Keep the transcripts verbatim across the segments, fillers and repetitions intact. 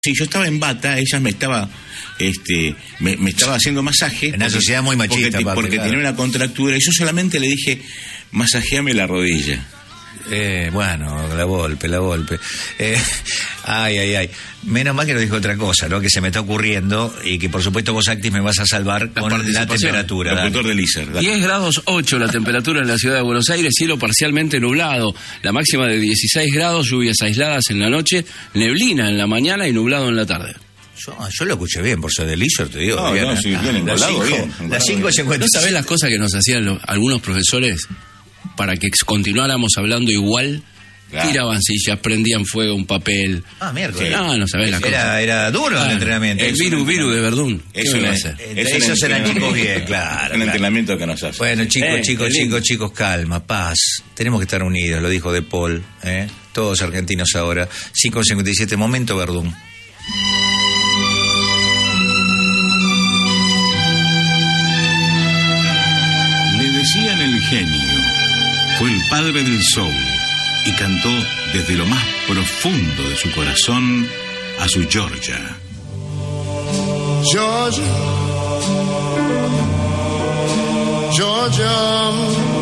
Sí, yo estaba en bata, ella me estaba este me, me estaba haciendo masaje. En una sociedad muy machista. Porque, papi, porque claro. tenía una contractura y yo solamente le dije, masajeame la rodilla. Eh, bueno, la golpe, la golpe. Eh, ay, ay, ay. Menos mal que no dijo otra cosa, ¿no? Que se me está ocurriendo y que por supuesto vos, Actis, me vas a salvar la con la temperatura. Locutor del ISER. diez grados ocho la temperatura en la ciudad de Buenos Aires, cielo parcialmente nublado, la máxima de dieciséis grados, lluvias aisladas en la noche, neblina en la mañana y nublado en la tarde. Yo, yo lo escuché bien, por ser del ISER, te digo. No, bien, no, ¿eh? sí, bien encolado, bien. Las cinco y cincuenta. ¿No sabés las cosas que nos hacían los, algunos profesores para que continuáramos hablando igual? Claro. Tiraban sillas, prendían fuego, un papel. Ah, miércoles. No, no sabés la cosa. Era, era duro claro. el entrenamiento. El virus, virus de Verdún. Eso no es. Esos eran chicos bien, claro. Un claro. entrenamiento que nos hace. Bueno, chicos, eh, chicos, chicos, chicos, calma, paz. Tenemos que estar unidos, lo dijo De Paul. ¿eh? Todos argentinos ahora. cinco cincuenta y siete, momento Verdún. Le decían el genio. Fue el padre del soul. Y cantó desde lo más profundo de su corazón a su Georgia. Georgia, Georgia.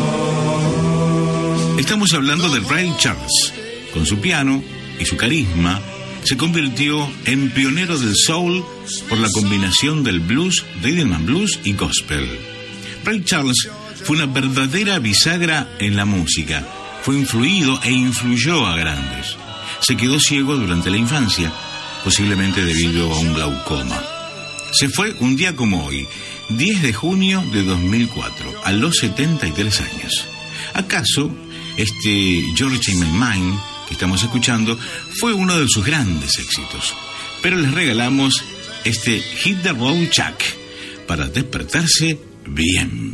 Estamos hablando de Ray Charles. Con su piano y su carisma, se convirtió en pionero del soul por la combinación del blues, rhythm and blues y gospel. Ray Charles fue una verdadera bisagra en la música. Fue influido e influyó a grandes. Se quedó ciego durante la infancia, posiblemente debido a un glaucoma. Se fue un día como hoy, diez de junio de dos mil cuatro, a los setenta y tres años. ¿Acaso este Georgia in My Mind que estamos escuchando fue uno de sus grandes éxitos? Pero les regalamos este Hit the Road Jack para despertarse bien.